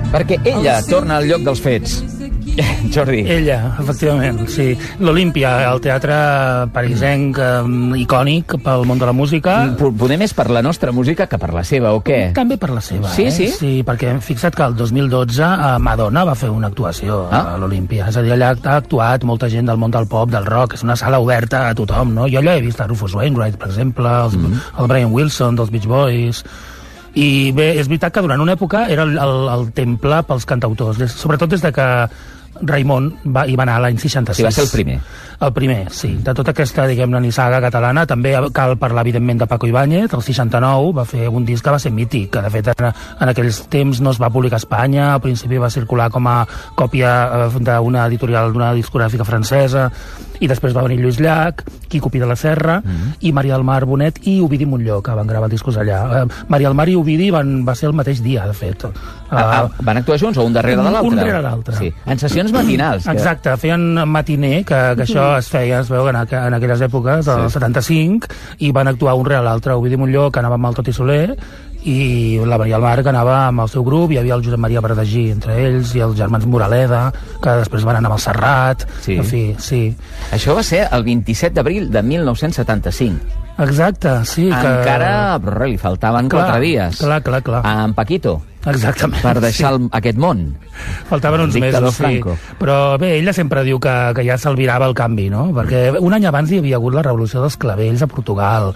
Perquè ella torna al lloc dels fets. Jordi. Ella, efectivament, sí. L'Olímpia, el teatre parisenc icònic pel món de la música. Poder més per la nostra música que per la seva, o què? També per la seva, sí, sí? Sí, perquè hem fixat que el 2012 Madonna va fer una actuació a l'Olímpia. És a dir, allà ha actuat molta gent del món del pop, del rock, és una sala oberta a tothom, no? Jo allà he vist a Rufus Wainwright, per exemple, el Brian Wilson dels Beach Boys. I bé, és veritat que durant una època era el temple pels cantautors, sobretot des de que Raimon hi va anar l'any 66. Sí, va ser el primer. El primer, sí. De tota aquesta, diguem-ne, nissaga catalana, també cal parlar, evidentment, de Paco Ibáñez. El 69 va fer un disc que va ser mític, que, de fet, en aquells temps no es va publicar a Espanya. Al principi va circular com a còpia d'una editorial, d'una discogràfica francesa, i després va venir Lluís Llach, Quico Pi de la Serra, i Maria del Mar Bonet i Ovidi Montllor, que van gravar discos allà. Maria del Mar i Ovidi va ser el mateix dia, de fet. Van actuar junts o un darrere de l'altre? Un darrere l'altre. Sí. En sessions matinals. Exacte, feien matiner, que això es feia, es veu, en aquelles èpoques, del 75, i van actuar un rere l'altre. Ovidi Montllor, que anava amb el Toti Soler, i la Maria del Mar, que anava amb el seu grup. Hi havia el Josep Maria Verdagí entre ells, i els germans Moraleda, que després van anar amb el Serrat. Sí. En fi, sí. Això va ser el 27 d'abril de 1975. Exacte, sí. Encara, però li faltaven 4 dies. Clar. En Paquito. Exactament. Per deixar aquest món. Faltaven uns mesos, Franco. Sí. Però bé, ella sempre diu que ja s'albirava el canvi, no? Perquè un any abans hi havia hagut la revolució dels clavells a Portugal,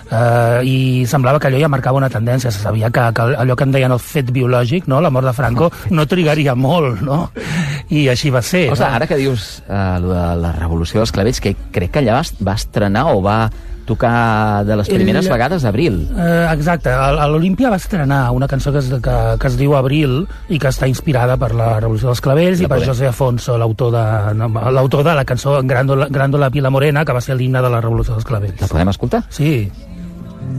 i semblava que allò ja marcava una tendència. Se sabia que allò que en deien el fet biològic, no? La mort de Franco, no trigaria molt, no? I així va ser. O sigui, ara que dius la revolució dels clavells, que crec que allà va estrenar o va tocar de les primeres vegades Abril. Exacte. A l'Olímpia va estrenar una cançó que es diu Abril i que està inspirada per la Revolució dels Clavells i per José Afonso, l'autor de la cançó Grándola Pila Morena, que va ser l'himne de la Revolució dels Clavells. La podem escoltar? Sí.